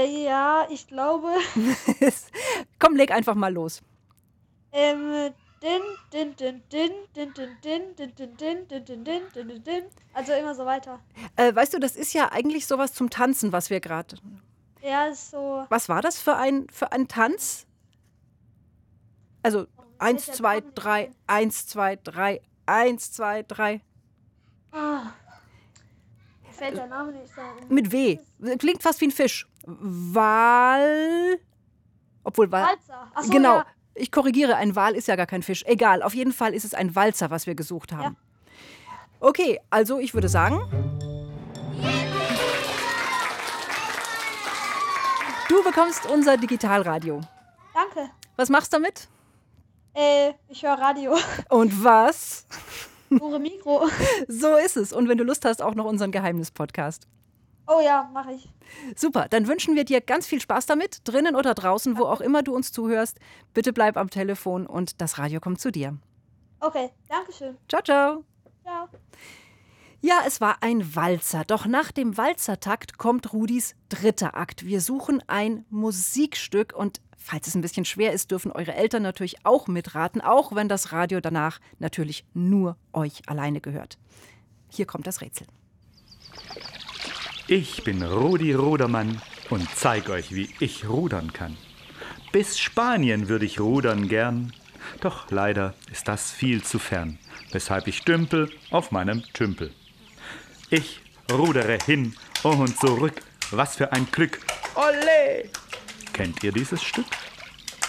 Ja, ich glaube. Komm, leg einfach mal los. Also immer so weiter. Weißt du, das ist ja eigentlich sowas zum Tanzen, was wir gerade. Ja, ist so. Was war das für ein Tanz? Also 1, 2, 3, 1, 2, 3, 1, 2, 3. Ah, mir fällt der Name nicht ein. Mit W. Klingt fast wie ein Fisch. Wal. Obwohl Wal. Walzer. Achso, Genau. ja. Ich korrigiere, ein Wal ist ja gar kein Fisch. Egal, auf jeden Fall ist es ein Walzer, was wir gesucht haben. Ja. Okay, also ich würde sagen. Du bekommst unser Digitalradio. Danke. Was machst du damit? Ich höre Radio. Und was? Pure Mikro. So ist es. Und wenn du Lust hast, auch noch unseren Geheimnis-Podcast. Oh ja, mache ich. Super, dann wünschen wir dir ganz viel Spaß damit, drinnen oder draußen, wo auch immer du uns zuhörst. Bitte bleib am Telefon und das Radio kommt zu dir. Okay, danke schön. Ciao, ciao. Ciao. Ja, es war ein Walzer. Doch nach dem Walzertakt kommt Rudis dritter Akt. Wir suchen ein Musikstück und falls es ein bisschen schwer ist, dürfen eure Eltern natürlich auch mitraten, auch wenn das Radio danach natürlich nur euch alleine gehört. Hier kommt das Rätsel. Ich bin Rudi Rudermann und zeig euch, wie ich rudern kann. Bis Spanien würde ich rudern gern, doch leider ist das viel zu fern, weshalb ich dümpel auf meinem Tümpel. Ich rudere hin und zurück, was für ein Glück. Olé! Kennt ihr dieses Stück?